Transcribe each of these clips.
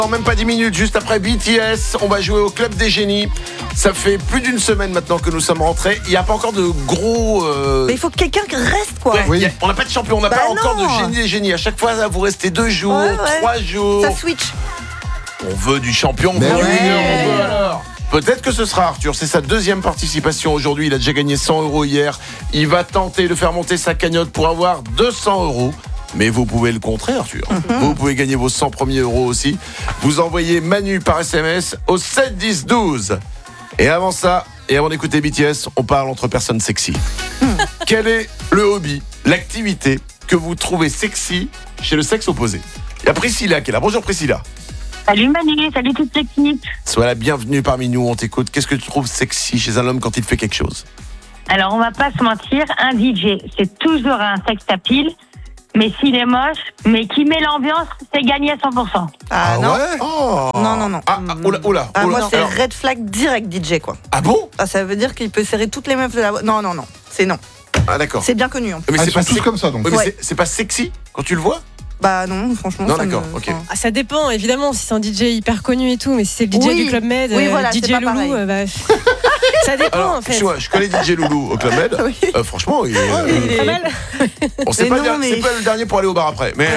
En même pas 10 minutes, juste après BTS, on va jouer au Club des Génies. Ça fait plus d'une semaine maintenant que nous sommes rentrés. Il n'y a pas encore de gros... Mais il faut que quelqu'un reste, quoi. Ouais, Oui. on n'a pas de champion, on n'a pas encore de génie des génies. À chaque fois, là, vous restez 2 jours, Ouais. 3 jours. Ça switch. On veut du champion, on Mais veut du oui. winner, on veut alors. Peut-être que ce sera Arthur, c'est sa deuxième participation aujourd'hui. Il a déjà gagné 100 € hier. Il va tenter de faire monter sa cagnotte pour avoir 200 €. Mais vous pouvez le contrer, Arthur. Vous pouvez gagner vos 100 premiers euros aussi. Vous envoyez Manu par SMS au 7 10 12. Et avant ça, et avant d'écouter BTS, on parle entre personnes sexy. Quel est le hobby, l'activité que vous trouvez sexy chez le sexe opposé? Il y a Priscilla qui est là. Bonjour Priscilla. Salut Manu, salut toute l'équipe. Sois la bienvenue parmi nous, on t'écoute. Qu'est-ce que tu trouves sexy chez un homme quand il fait quelque chose? Alors on va pas se mentir, un DJ, c'est toujours un sex appeal, mais s'il est moche, mais qui met l'ambiance, c'est gagné à 100%. Ah non. ouais. Oh. Non. Ah, oula. Ah, moi, c'est Alors, red flag direct DJ, quoi. ah bon? Ah, ça veut dire qu'il peut serrer toutes les meufs de la... Non. C'est non. Ah d'accord. C'est bien connu. Hein. Mais Ah, c'est ils pas sont tous sec- comme ça, donc. Ouais, mais Ouais. c'est pas sexy quand tu le vois? Bah non, franchement. Non, ça d'accord, me- ok. enfin, Ah, ça dépend, évidemment, si c'est un DJ hyper connu et tout, mais si c'est le DJ Oui. du Club Med, Oui, voilà, c'est DJ pas Loulou, pareil. ça dépend Alors, en fait. excuse-moi, je connais DJ Loulou au Club Med. Oui. Franchement, il, Il est pas mal. on sait Mais pas, non, mais- c'est pas le dernier pour aller au bar après. Mais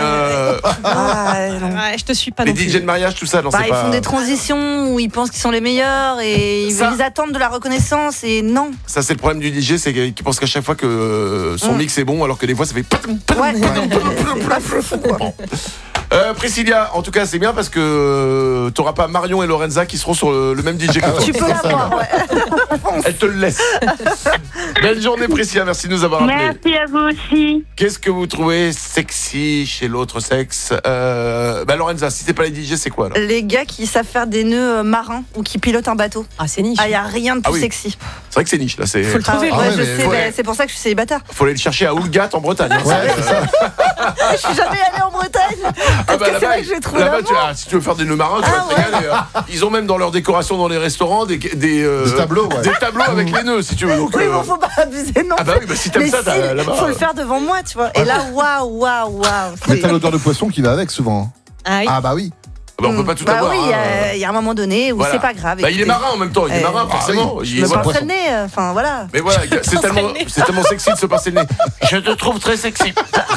Ah, non. Ouais, je te suis pas les non plus. DJ de mariage, tout ça, non, Bah, c'est ils pas. font des transitions où ils pensent qu'ils sont les meilleurs et Ça- ils attendent de la reconnaissance et non. Ça, c'est le problème du DJ, c'est qu'il pense qu'à chaque fois que son mix est bon, alors que des fois, ça fait. Ouais. C'est pas fou, quoi. Bon. Priscilla, en tout cas, c'est bien parce que t'auras pas Marion et Lorenza qui seront sur le même DJ que toi. Tu peux l'avoir, ouais. Elle te le laisse. Belle journée, Priscilla. Merci de nous avoir appelés. Merci à vous aussi. Qu'est-ce que vous trouvez sexy chez l'autre sexe? Lorenza, si c'est pas les DJ, c'est quoi alors? Les gars qui savent faire des nœuds marins ou qui pilotent un bateau. Ah, c'est niche. Ah, y a rien de plus Ah oui. sexy. C'est vrai que c'est niche là. Faut le Ah trouver. ouais, Ah ouais, je mais- sais, Ouais. bah, c'est pour ça que je suis célibataire. Faut aller le chercher à Oulgat en Bretagne. hein. Ouais, c'est ça. Je suis jamais allée en Bretagne. Parce que c'est vrai que j'ai trouvé là-bas, l'amour. si tu veux faire des nœuds marins, tu vas te régaler. Ils ont même dans leur décoration dans les restaurants des tableaux, ouais. des tableaux avec les nœuds, si tu veux. Donc, Oui, bon, faut pas abuser non ah bah plus. oui, bah si t'aimes Mais ça, si, t'as là-bas. faut le faire devant moi, tu vois. Et là, waouh. Mais t'as l'odeur de poisson qui va avec souvent. Ah oui. Ah bah oui. Bah, on peut pas tout Bah avoir. oui, hein. il y a un moment donné où Voilà. c'est pas grave. Bah, il est écoutez. marin en même temps, il est marin forcément. oui. Je Il- me voilà. pincerai le nez, enfin voilà. Mais voilà, c'est tellement sexy de se passer le nez. Je te trouve très sexy.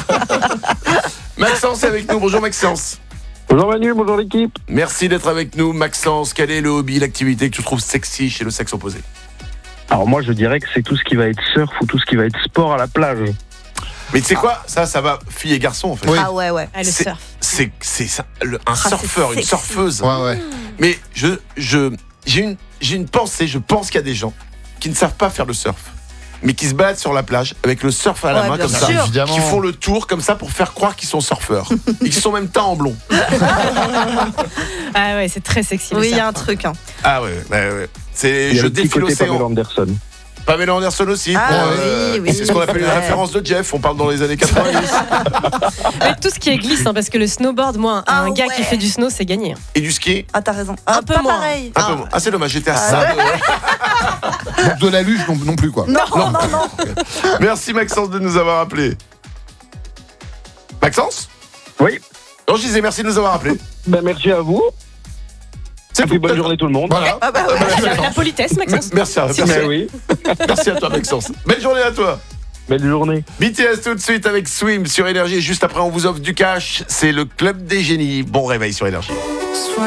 Maxence est avec nous. Bonjour Maxence. Bonjour Manu, bonjour l'équipe. Merci d'être avec nous. Maxence, quel est le hobby, l'activité que tu trouves sexy chez le sexe opposé? Alors moi je dirais que c'est tout ce qui va être surf ou tout ce qui va être sport à la plage. Mais tu sais quoi? Ça va filles et garçons en fait. Oui. Ah ouais. Ah, le C'est- surf. C'est ça, un c'est surfeur, une sexy. surfeuse. Ouais. Mais j'ai une pensée, je pense qu'il y a des gens qui ne savent pas faire le surf, mais qui se baladent sur la plage avec le surf à la Ouais, main bien comme ça, sûr. Évidemment. qui font le tour comme ça pour faire croire qu'ils sont surfeurs et qui sont même teints en blond. Ah ouais, c'est très sexy. le Oui, il y surf. a un truc. Hein. Ah ouais. C'est Il y a je le petit défie côté Pamela l'océan. Anderson. Pamela Anderson aussi. Ah oui, c'est ce qu'on appelle une ouais. référence de Jeff. On parle dans les années 90. Mais tout ce qui est glisse, hein, parce que le snowboard, moi, Ah un gars ouais. qui fait du snow, c'est gagné. Et du ski. Ah, t'as raison. Un Ah, peu pas moins. pareil. Un peu moins. Ah c'est dommage, j'étais à ça. Donc de la luge non plus quoi. Non. Merci Maxence de nous avoir appelés. Maxence? Oui, Non, je disais merci de nous avoir appelés. ben merci à vous. C'est Et puis bonne journée tout le monde. Voilà. Ah bah ouais. La politesse, Maxence. Merci Ben oui, merci à toi Maxence. Belle journée à toi. belle journée. BTS tout de suite avec Swim sur Énergie. Juste après, on vous offre du cash. C'est le Club des Génies. Bon réveil sur Énergie.